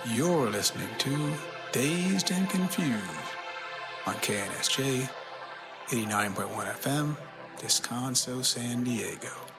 You're listening to Dazed and Confused on KNSJ 89.1 FM, Descanso, San Diego.